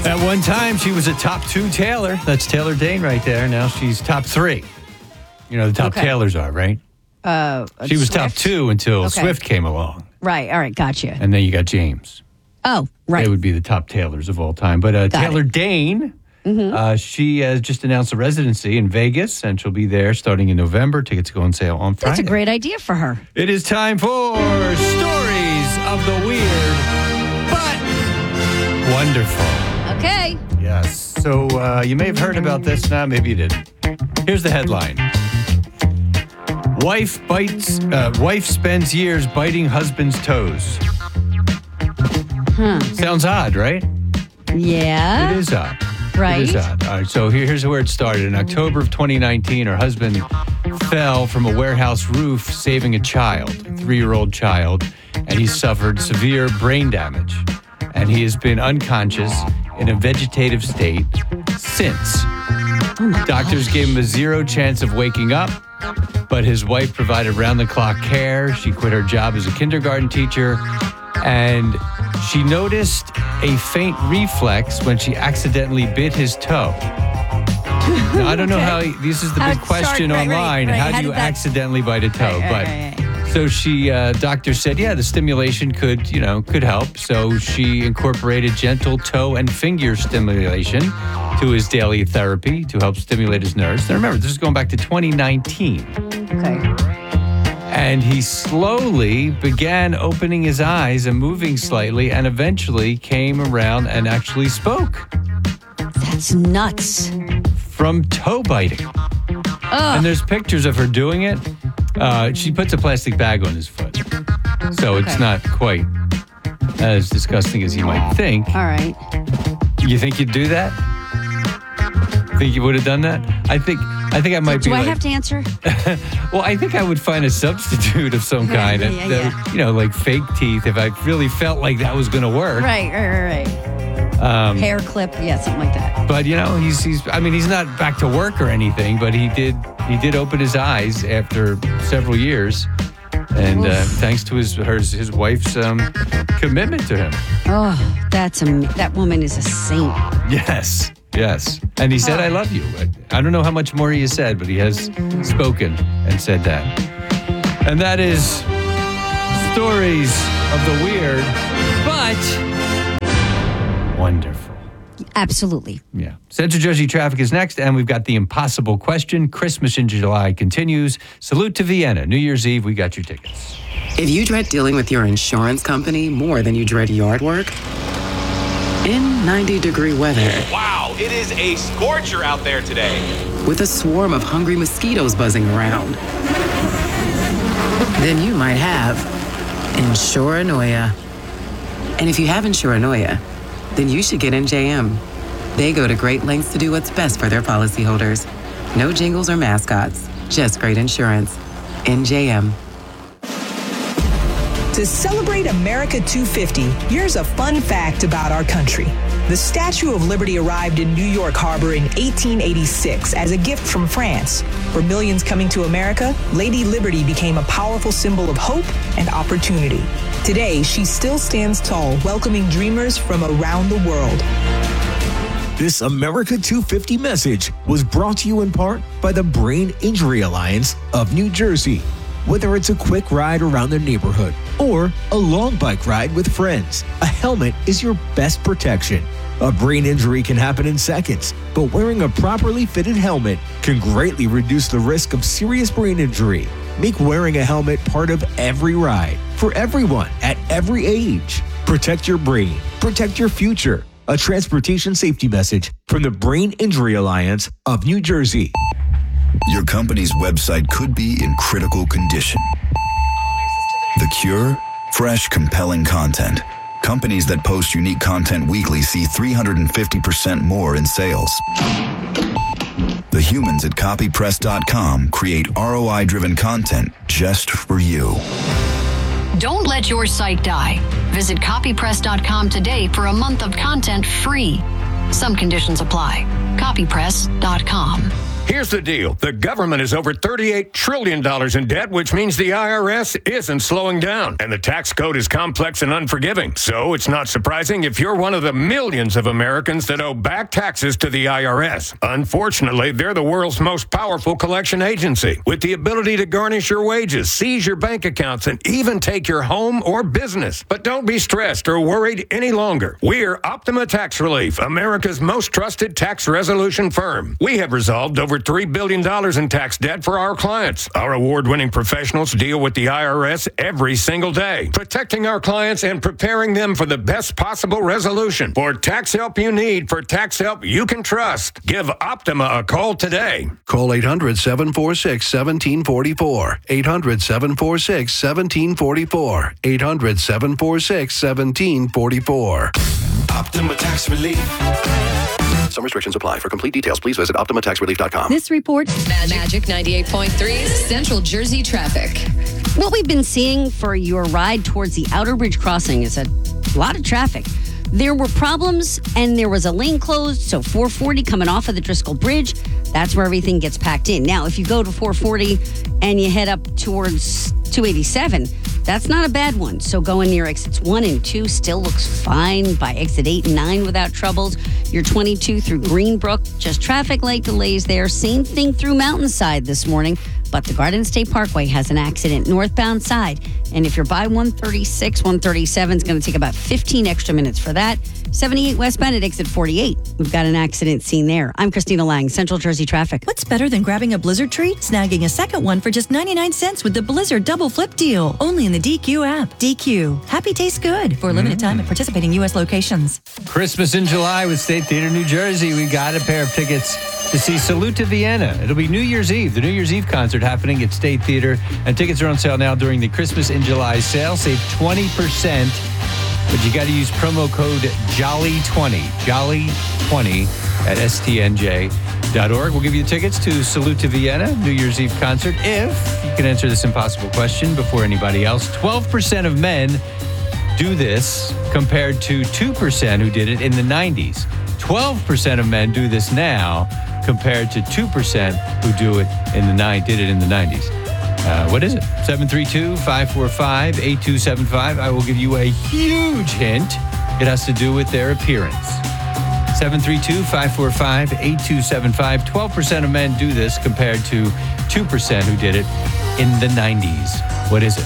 At one time, she was a top 2 Taylor. That's Taylor Dayne right there. Now she's top 3. You know, the top Taylors are, right? She was Swift? top 2 until Swift came along. Right. All right. Gotcha. And then you got James. Oh, right. They would be the top Taylors of all time. But Taylor Dayne, she has just announced a residency in Vegas, and she'll be there starting in November. Tickets go on sale on Friday. That's a great idea for her. It is time for Stories of the Weird, but Wonderful. Okay. Yes. So you may have heard about this now. Maybe you didn't. Here's the headline. Wife spends years biting husband's toes. Sounds odd, right? Yeah. It is odd. Right. It is odd. All right, so here's where it started. In October of 2019, her husband fell from a warehouse roof saving a child, a 3-year-old child, and he suffered severe brain damage. And he has been unconscious in a vegetative state since. Doctors gave him a 0 chance of waking up, but his wife provided round-the-clock care. She quit her job as a kindergarten teacher, and she noticed a faint reflex when she accidentally bit his toe. Now, I don't know how, this is the big question online. How do you accidentally bite a toe? So she, doctor said, yeah, the stimulation could help. So she incorporated gentle toe and finger stimulation to his daily therapy to help stimulate his nerves. Now remember, this is going back to 2019. Okay. And he slowly began opening his eyes and moving slightly, and eventually came around and actually spoke. That's nuts. From toe biting. And there's pictures of her doing it. She puts a plastic bag on his foot. So it's not quite as disgusting as you might think. All right. You think you'd do that? Think you would have done that? I think I might be. Do I have to answer? Well, I think I would find a substitute of some kind. Like fake teeth if I really felt like that was going to work. Right. Hair clip, something like that. But he's not back to work or anything, but he did open his eyes after several years, and thanks to his wife's commitment to him. Oh, that woman is a saint. Yes. And he said, I love you. I don't know how much more he has said, but he has spoken and said that. And that is Stories of the Weird, but wonderful. Absolutely. Yeah. Central Jersey traffic is next, and we've got the impossible question. Christmas in July continues. Salute to Vienna. New Year's Eve, we got your tickets. If you dread dealing with your insurance company more than you dread yard work, in 90-degree weather. Wow, it is a scorcher out there today. With a swarm of hungry mosquitoes buzzing around. Then you might have Insuranoia. And if you have Insuranoia, then you should get NJM. They go to great lengths to do what's best for their policyholders. No jingles or mascots, just great insurance. NJM. To celebrate America 250, here's a fun fact about our country. The Statue of Liberty arrived in New York Harbor in 1886 as a gift from France. For millions coming to America, Lady Liberty became a powerful symbol of hope and opportunity. Today, she still stands tall, welcoming dreamers from around the world. This America 250 message was brought to you in part by the Brain Injury Alliance of New Jersey. Whether it's a quick ride around the neighborhood or a long bike ride with friends, a helmet is your best protection. A brain injury can happen in seconds, but wearing a properly fitted helmet can greatly reduce the risk of serious brain injury. Make wearing a helmet part of every ride, for everyone at every age. Protect your brain, protect your future. A transportation safety message from the Brain Injury Alliance of New Jersey. Your company's website could be in critical condition. The cure? Fresh, compelling content. Companies that post unique content weekly see 350% more in sales. The humans at copypress.com create ROI-driven content just for you. Don't let your site die. Visit copypress.com today for a month of content free. Some conditions apply. Copypress.com. Here's the deal. The government is over $38 trillion in debt, which means the IRS isn't slowing down. And the tax code is complex and unforgiving. So it's not surprising if you're one of the millions of Americans that owe back taxes to the IRS. Unfortunately, they're the world's most powerful collection agency, with the ability to garnish your wages, seize your bank accounts, and even take your home or business. But don't be stressed or worried any longer. We're Optima Tax Relief, America's most trusted tax resolution firm. We have resolved over $3 billion in tax debt for our clients. Our award-winning professionals deal with the IRS every single day, protecting our clients and preparing them for the best possible resolution. For tax help you need, for tax help you can trust, give Optima a call today. Call 800-746-1744. 800-746-1744. 800-746-1744. Optima Tax Relief. Some restrictions apply. For complete details, please visit OptimaTaxRelief.com. This report, Magic 98.3 Central Jersey traffic. what we've been seeing for your ride towards the Outer Bridge Crossing is a lot of traffic. There were problems and there was a lane closed, so 440 coming off of the Driscoll Bridge, that's where everything gets packed in. Now, if you go to 440 and you head up towards 287, that's not a bad one. So going near exits 1 and 2 still looks fine. By exit 8 and 9 without troubles. Your 22 through Greenbrook, just traffic light delays there. Same thing through Mountainside this morning. But the Garden State Parkway has an accident northbound side. And if you're by 136, 137 is going to take about 15 extra minutes for that. 78 westbound at exit 48. We've got an accident scene there. I'm Christina Lang, Central Jersey Traffic. What's better than grabbing a Blizzard treat? Snagging a second one for just 99 cents with the Blizzard Double Flip Deal. Only in the DQ app. DQ. Happy tastes good. For a limited time at participating U.S. locations. Christmas in July with State Theater New Jersey. We got a pair of tickets to see Salute to Vienna. It'll be New Year's Eve, the New Year's Eve concert happening at State Theater. And tickets are on sale now during the Christmas in July sale. Save 20%. But you got to use promo code JOLLY20, JOLLY20 at stnj.org. We'll give you tickets to Salute to Vienna, New Year's Eve concert, if you can answer this impossible question before anybody else. 12% of men do this compared to 2% who did it in the 90s. 12% of men do this now compared to 2% who did it in the 90s. What is it? 732-545-8275. I will give you a huge hint. It has to do with their appearance. 732-545-8275. 12% of men do this compared to 2% who did it in the 90s. What is it?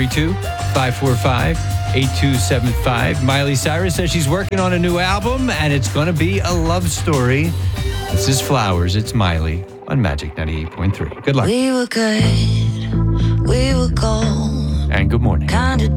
732-545-8275. Miley Cyrus says she's working on a new album, and it's going to be a love story. This is Flowers. It's Miley on Magic 98.3. Good luck. We were good. We were gold. And good morning.